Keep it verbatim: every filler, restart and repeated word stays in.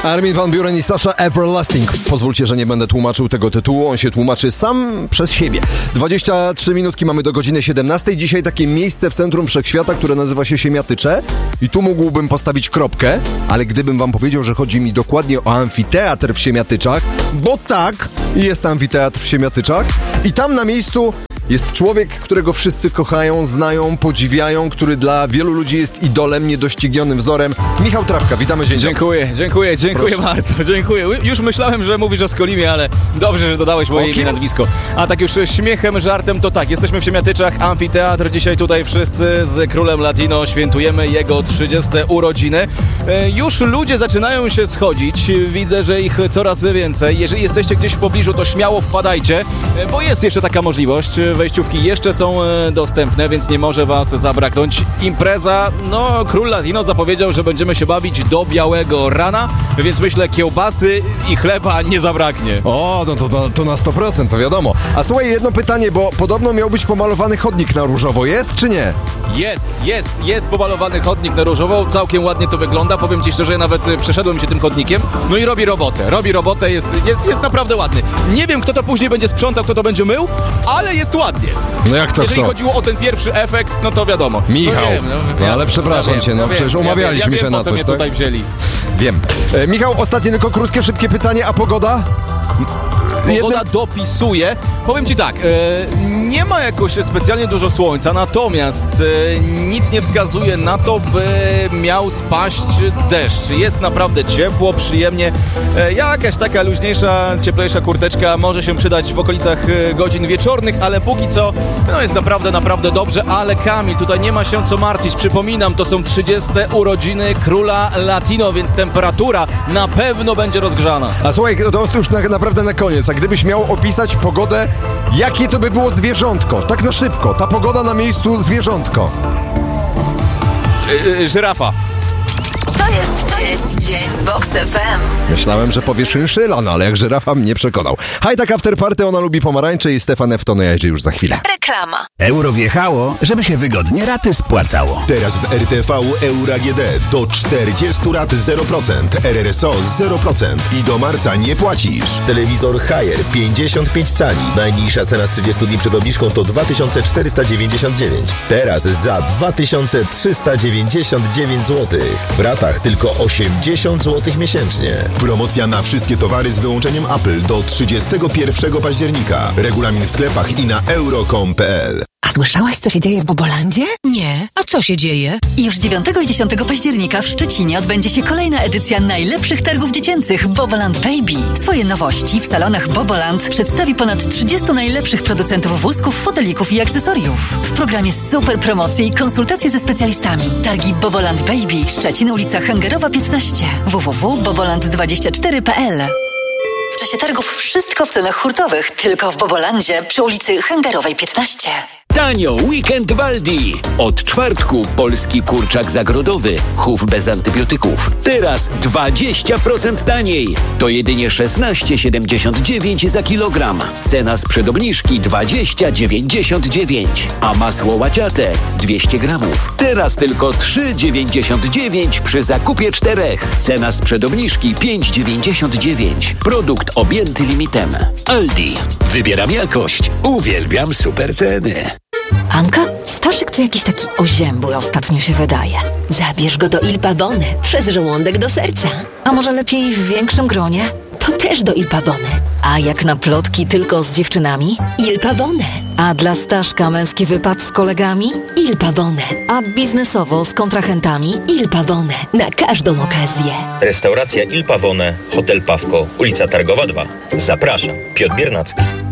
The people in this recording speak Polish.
Armin van Buuren i Sasha Everlasting. Pozwólcie, że nie będę tłumaczył tego tytułu, on się tłumaczy sam przez siebie. dwadzieścia trzy minutki mamy do godziny siedemnastej. Dzisiaj takie miejsce w centrum wszechświata, które nazywa się Siemiatycze. I tu mógłbym postawić kropkę, ale gdybym wam powiedział, że chodzi mi dokładnie o amfiteatr w Siemiatyczach, bo tak, jest amfiteatr w Siemiatyczach i tam na miejscu jest człowiek, którego wszyscy kochają, znają, podziwiają, który dla wielu ludzi jest idolem, niedoścignionym wzorem. Michał Trawka, witamy, dzień dobry. Dziękuję, dziękuję, dziękuję Proszę. bardzo, dziękuję. Już myślałem, że mówisz o Skolimie, ale dobrze, że dodałeś moje imię i nazwisko. A tak już śmiechem, żartem, to tak, jesteśmy w Siemiatyczach, amfiteatr, dzisiaj tutaj wszyscy z Królem Latino świętujemy jego trzydzieste urodziny. Już ludzie zaczynają się schodzić, widzę, że ich coraz więcej. Jeżeli jesteście gdzieś w pobliżu, to śmiało wpadajcie, bo jest jeszcze taka możliwość. Wejściówki jeszcze są dostępne, więc nie może was zabraknąć. Impreza, no Król Latino zapowiedział, że będziemy się bawić do białego rana, więc myślę, kiełbasy i chleba nie zabraknie. O, no to, to, to na sto procent, to wiadomo. A słuchaj, jedno pytanie, bo podobno miał być pomalowany chodnik na różowo, jest czy nie? Jest, jest, jest pomalowany chodnik na różowo, całkiem ładnie to wygląda, powiem ci szczerze, nawet przeszedłem się tym chodnikiem, no i robi robotę, robi robotę, jest, jest, jest naprawdę ładny. Nie wiem, kto to później będzie sprzątał, kto to będzie mył, ale jest ładnie. No jak to Jeżeli kto? chodziło o ten pierwszy efekt, no to wiadomo. Michał, no, wiem, no, no ale przepraszam ja cię, no ja przecież wiem, umawialiśmy ja się wiem, na po co coś, mnie tak? tutaj wzięli. Wiem. E, Michał, ostatnie tylko krótkie, szybkie pytanie, a pogoda? Pogoda Jednym... dopisuje. Powiem ci tak, e, nie ma jakoś specjalnie dużo słońca, natomiast e, nic nie wskazuje na to, by miał spaść deszcz. Jest naprawdę ciepło, przyjemnie. E, jakaś taka luźniejsza, cieplejsza kurteczka może się przydać w okolicach e, godzin wieczornych, ale póki co no jest naprawdę, naprawdę dobrze. Ale Kamil, tutaj nie ma się co martwić. Przypominam, to są trzydzieste urodziny Króla Latino, więc temperatura na pewno będzie rozgrzana. A słuchaj, to już na, naprawdę na koniec. A gdybyś miał opisać pogodę, jakie to by było zwierzątko? Tak na szybko. Ta pogoda na miejscu zwierzątko. Yy, żyrafa. To jest, to jest dzień z Vox F M. Myślałem, że powie szynszyla, no ale jak żyrafa mnie przekonał. Hajtak Afterparty, ona lubi pomarańcze i Stefan F. to najedzie już za chwilę. Reklama. Euro wjechało, żeby się wygodnie raty spłacało. Teraz w R T V Euro A G D do czterdziestu rat zero procent, R R S O zero procent i do marca nie płacisz. Telewizor Haier pięćdziesiąt pięć cali. Najniższa cena z trzydziestu dni przed obniżką to dwa tysiące czterysta dziewięćdziesiąt dziewięć. Teraz za dwa tysiące trzysta dziewięćdziesiąt dziewięć złotych. W ratach tylko osiemdziesiąt złotych miesięcznie. Promocja na wszystkie towary z wyłączeniem Apple do trzydziestego pierwszego października. Regulamin w sklepach i na euro kropka com kropka p l. A słyszałaś, co się dzieje w Bobolandzie? Nie. A co się dzieje? Już dziewiątego i dziesiątego października w Szczecinie odbędzie się kolejna edycja najlepszych targów dziecięcych Boboland Baby. Swoje nowości w salonach Boboland przedstawi ponad trzydziestu najlepszych producentów wózków, fotelików i akcesoriów. W programie super promocje i konsultacje ze specjalistami. Targi Boboland Baby, Szczecin, ulica Hęgerowa piętnaście. w w w kropka boboland dwadzieścia cztery kropka p l. W czasie targów wszystko w cenach hurtowych, tylko w Bobolandzie przy ulicy Hęgerowej piętnaście. Tanio, weekend w Aldi. Od czwartku polski kurczak zagrodowy, chów bez antybiotyków. Teraz dwadzieścia procent taniej. To jedynie szesnaście siedemdziesiąt dziewięć za kilogram. Cena sprzed obniżki dwadzieścia dziewięćdziesiąt dziewięć. A masło łaciate dwieście gramów. Teraz tylko trzy dziewięćdziesiąt dziewięć przy zakupie czterech. Cena sprzed obniżki pięć dziewięćdziesiąt dziewięć. Produkt objęty limitem. Aldi. Wybieram jakość. Uwielbiam super ceny. Anka, Staszek to jakiś taki oziębły ostatnio się wydaje. Zabierz go do Il Pavone, przez żołądek do serca. A może lepiej w większym gronie? To też do Il Pavone. A jak na plotki tylko z dziewczynami? Il Pavone. A dla Staszka męski wypad z kolegami? Il Pavone. A biznesowo z kontrahentami? Il Pavone. Na każdą okazję. Restauracja Il Pavone, Hotel Pawko, ulica Targowa dwa. Zapraszam, Piotr Biernacki.